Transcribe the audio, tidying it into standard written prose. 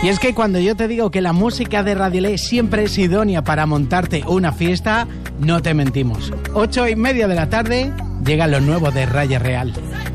Y es que cuando yo te digo que la música de Radiolé siempre es idónea para montarte una fiesta, no te mentimos. 8:30 de la tarde llega lo nuevo de Raya Real.